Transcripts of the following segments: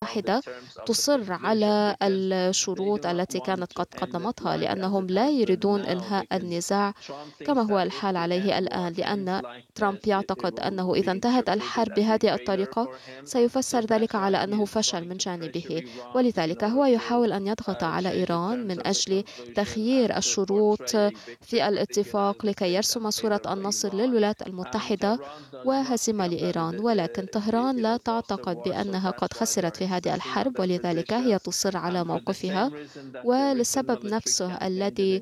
المتحدة تصر على الشروط التي كانت قد قدمتها، لأنهم لا يريدون إنهاء النزاع كما هو الحال عليه الآن، لأن ترامب يعتقد أنه إذا انتهت الحرب بهذه الطريقة سيفسر ذلك على أنه فشل من جانبه، ولذلك هو يحاول أن يضغط على إيران من أجل تغيير الشروط في الاتفاق لكي يرسم صورة النصر للولايات المتحدة وهزيمة لإيران. ولكن طهران لا تعتقد بأنها قد خسرت في هذه الحرب، ولذلك هي تصر على موقفها، وللسبب نفسه الذي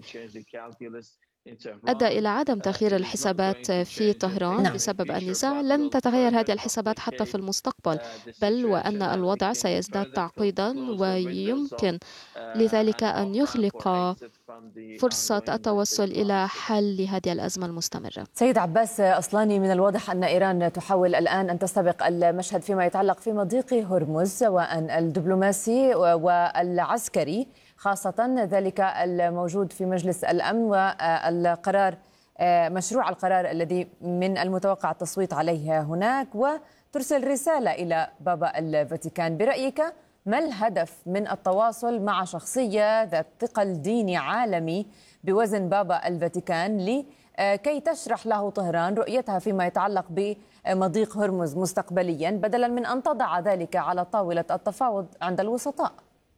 أدى إلى عدم تغيير الحسابات في طهران نعم. بسبب النزاع، لن تتغير هذه الحسابات حتى في المستقبل، بل وأن الوضع سيزداد تعقيدا، ويمكن لذلك أن يغلق فرصة التوصل إلى حل لهذه الأزمة المستمرة. سيد عباس أصلاني، من الواضح أن إيران تحاول الآن أن تستبق المشهد فيما يتعلق في مضيق هرمز، سواء الدبلوماسي والعسكري، خاصة ذلك الموجود في مجلس الأمن والقرار، مشروع القرار الذي من المتوقع التصويت عليه هناك، وترسل رسالة إلى بابا الفاتيكان. برأيك ما الهدف من التواصل مع شخصية ذات ثقل ديني عالمي بوزن بابا الفاتيكان لكي تشرح له طهران رؤيتها فيما يتعلق بمضيق هرمز مستقبليا، بدلا من أن تضع ذلك على طاولة التفاوض عند الوسطاء؟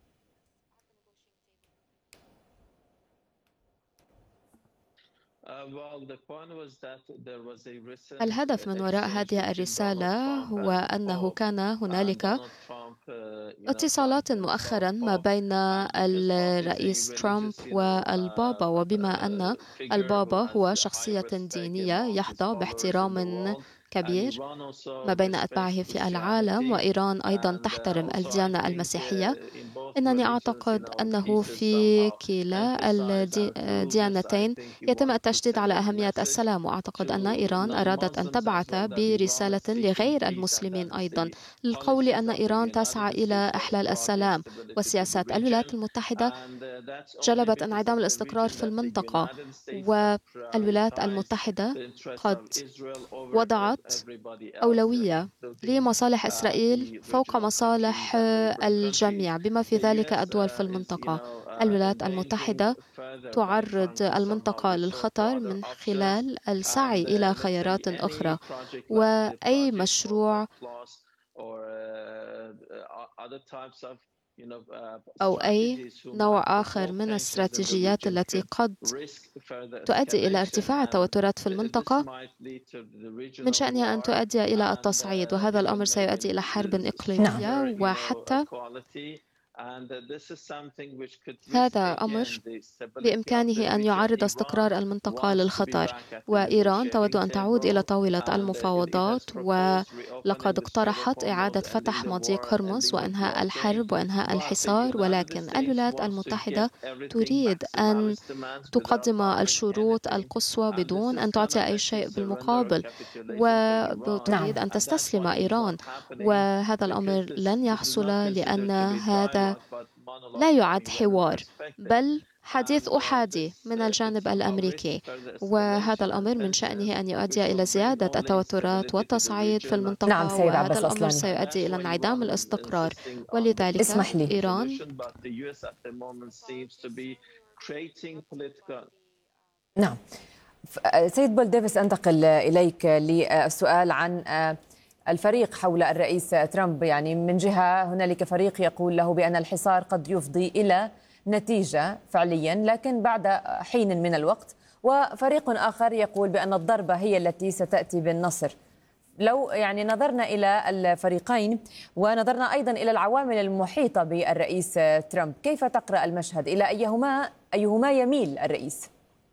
الهدف من وراء هذه الرسالة هو أنه كان هنالك اتصالات مؤخرا ما بين الرئيس ترامب والبابا، وبما أن البابا هو شخصية دينية يحظى باحترام كبير ما بين أتباعه في العالم، وإيران أيضا تحترم الديانة المسيحية، إنني أعتقد أنه في كلا الديانتين يتم التشديد على أهمية السلام، وأعتقد أن إيران أرادت أن تبعث برسالة لغير المسلمين أيضا للقول أن إيران تسعى إلى إحلال السلام، وسياسات الولايات المتحدة جلبت انعدام الاستقرار في المنطقة، والولايات المتحدة قد وضعت أولوية لمصالح إسرائيل فوق مصالح الجميع بما في ذلك الدول في المنطقة. الولايات المتحدة تعرض المنطقة للخطر من خلال السعي إلى خيارات أخرى، وأي مشروع أو أي نوع آخر من الاستراتيجيات التي قد تؤدي إلى ارتفاع التوترات في المنطقة من شأنها أن تؤدي إلى التصعيد، وهذا الأمر سيؤدي إلى حرب إقليمية، وحتى هذا أمر بإمكانه أن يعرض استقرار المنطقة للخطر. وإيران تود أن تعود إلى طاولة المفاوضات، ولقد اقترحت إعادة فتح مضيق هرمز وإنهاء الحرب وإنهاء الحصار، ولكن الولايات المتحدة تريد أن تقدم الشروط القصوى بدون أن تعطي أي شيء بالمقابل، وتريد أن تستسلم إيران، وهذا الأمر لن يحصل، لأن هذا لا يعد حوار بل حديث أحادي من الجانب الأمريكي، وهذا الأمر من شأنه أن يؤدي إلى زيادة التوترات والتصعيد في المنطقة. نعم سيد عباس وهذا الأمر أصلاني، سيؤدي إلى انعدام الاستقرار، ولذلك اسمح لي. إيران نعم سيد بول ديفيس، أنتقل إليك للسؤال عن الفريق حول الرئيس ترامب. يعني من جهة هنالك فريق يقول له بأن الحصار قد يفضي إلى نتيجة فعليا لكن بعد حين من الوقت، وفريق آخر يقول بأن الضربة هي التي ستأتي بالنصر. لو يعني نظرنا إلى الفريقين ونظرنا أيضا إلى العوامل المحيطة بالرئيس ترامب، كيف تقرأ المشهد؟ إلى أيهما يميل الرئيس؟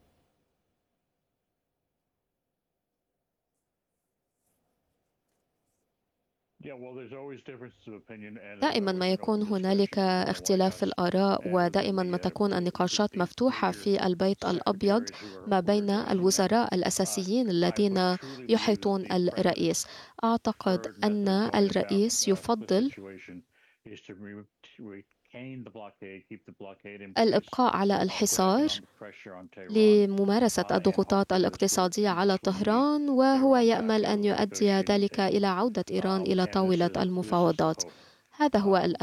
دائما ما يكون هنالك اختلاف في الآراء، ودائما ما تكون النقاشات مفتوحة في البيت الأبيض ما بين الوزراء الأساسيين الذين يحيطون الرئيس. أعتقد أن الرئيس يفضل الإبقاء على الحصار لممارسة الضغوطات الاقتصادية على طهران، وهو يأمل أن يؤدي ذلك إلى عودة إيران إلى طاولة المفاوضات. هذا هو الأمر.